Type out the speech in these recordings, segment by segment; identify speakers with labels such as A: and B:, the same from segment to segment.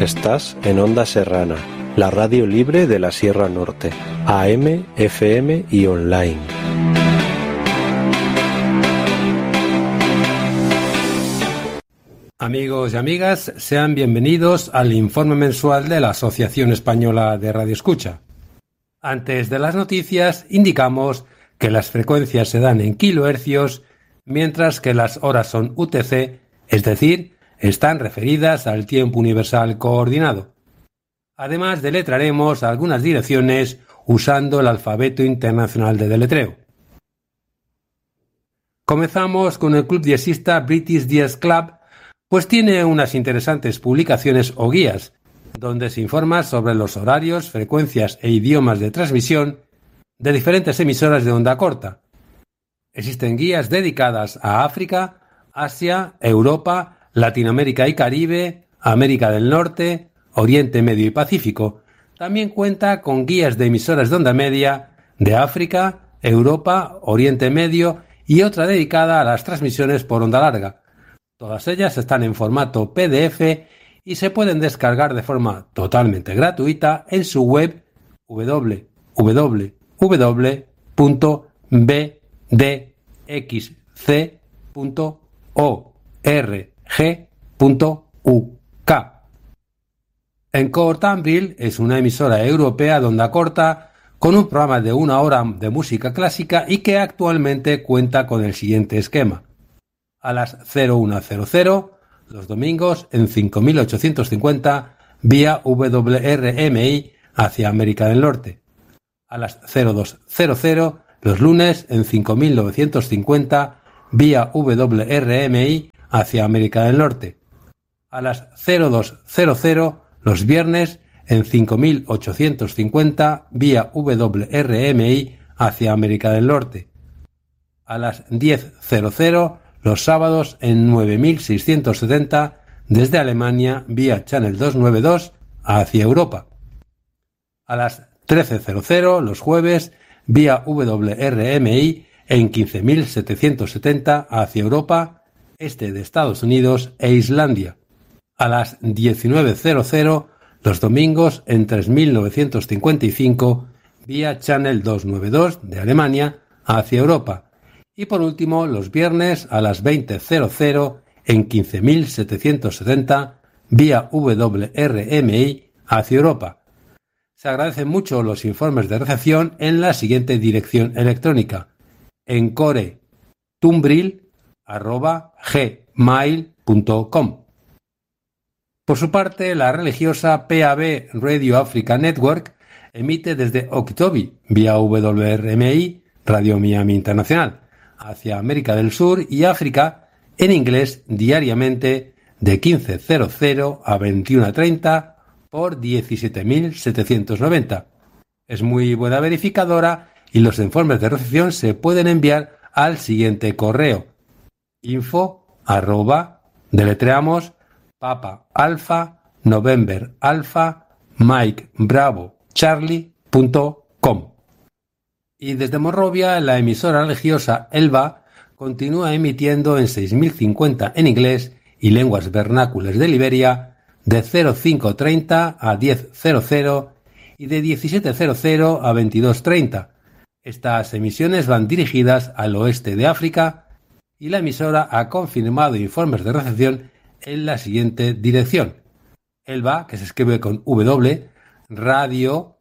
A: Estás en Onda Serrana, la radio libre de la Sierra Norte, AM, FM y online.
B: Amigos y amigas, sean bienvenidos al informe mensual de la Asociación Española de Radio Escucha. Antes de las noticias, indicamos que las frecuencias se dan en kilohercios, mientras que las horas son UTC, es decir, están referidas al tiempo universal coordinado. Además, deletraremos algunas direcciones usando el alfabeto internacional de deletreo. Comenzamos con el club jazzista British Jazz Club, pues tiene unas interesantes publicaciones o guías, donde se informa sobre los horarios, frecuencias e idiomas de transmisión de diferentes emisoras de onda corta. Existen guías dedicadas a África, Asia, Europa, Latinoamérica y Caribe, América del Norte, Oriente Medio y Pacífico. También cuenta con guías de emisoras de onda media de África, Europa, Oriente Medio y otra dedicada a las transmisiones por onda larga. Todas ellas están en formato PDF y se pueden descargar de forma totalmente gratuita en su web www.bdxc.org.uk. Encore Tambril es una emisora europea de onda corta con un programa de 1 hora de música clásica y que actualmente cuenta con el siguiente esquema. A las 01:00 los domingos en 5850 vía WRMI hacia América del Norte. A las 02:00 los lunes en 5950 vía WRMI hacia América del Norte. A las 02:00 los viernes en 5850 vía WRMI hacia América del Norte. A las 10:00 los sábados en 9670 desde Alemania vía Channel 292 hacia Europa. A las 13:00 los jueves vía WRMI en 15770 hacia Europa, este de Estados Unidos e Islandia. A las 19:00 los domingos en 3955 vía Channel 292 de Alemania hacia Europa. Y por último, los viernes a las 20:00 en 15770 vía WRMI hacia Europa. Se agradecen mucho los informes de recepción en la siguiente dirección electrónica: encoretumbril@gmail.com. Por su parte, la religiosa PAB Radio Africa Network emite desde Oktobi vía WRMI Radio Miami Internacional hacia América del Sur y África en inglés diariamente de 15:00 a 21:30 por 17.790. Es muy buena verificadora y los informes de recepción se pueden enviar al siguiente correo: info@ deletreamos Papa Alfa November Alfa Mike Bravo Charlie.com. Y desde Monrovia, la emisora religiosa Elba continúa emitiendo en 6050 en inglés y lenguas vernáculas de Liberia de 05:30 a 10:00 y de 17:00 a 22:30. Estas emisiones van dirigidas al oeste de África y la emisora ha confirmado informes de recepción en la siguiente dirección: Elba, que se escribe con W, radio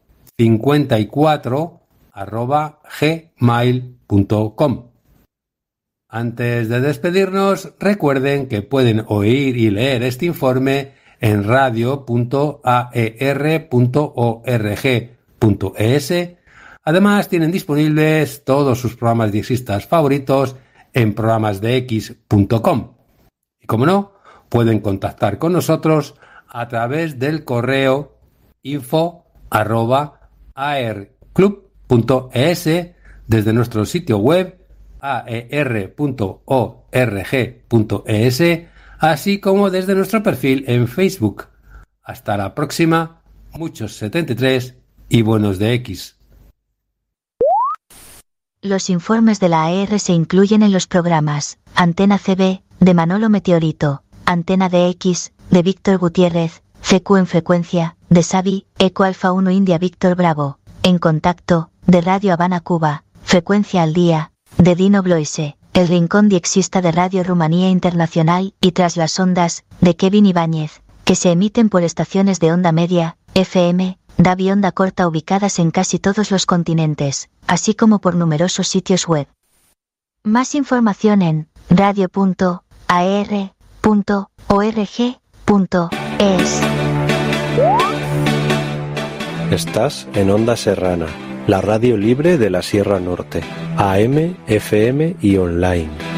B: 54@gmail.com. Antes de despedirnos, recuerden que pueden oír y leer este informe en radio.ar.org.es. Además, tienen disponibles todos sus programas jazzistas favoritos en programasdex.com. Y como no, pueden contactar con nosotros a través del correo info@aerclub.es, desde nuestro sitio web aer.org.es, así como desde nuestro perfil en Facebook. Hasta la próxima, muchos 73 y buenos de X.
C: Los informes de la AER se incluyen en los programas Antena CB, de Manolo Meteorito, Antena DX, de Víctor Gutiérrez, CQ en frecuencia, de Xavi, Eco Alfa 1 India Víctor Bravo, en contacto, de Radio Habana Cuba, frecuencia al día, de Dino Bloise, el rincón diexista de Radio Rumanía Internacional, y Tras las ondas, de Kevin Ibáñez, que se emiten por estaciones de onda media, FM, DAB y onda corta ubicadas en casi todos los continentes, así como por numerosos sitios web. Más información en radio.ar.org.es.
A: Estás en Onda Serrana, la radio libre de la Sierra Norte, AM, FM y online.